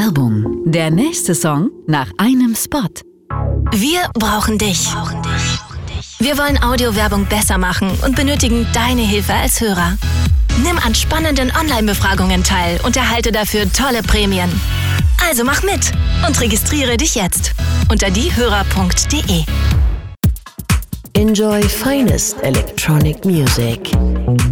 Werbung. Der nächste Song nach einem Spot. Wir brauchen dich. Wir wollen Audiowerbung besser machen und benötigen deine Hilfe als Hörer. Nimm an spannenden Online-Befragungen teil und erhalte dafür tolle Prämien. Also mach mit und registriere dich jetzt unter diehörer.de. Enjoy finest electronic music.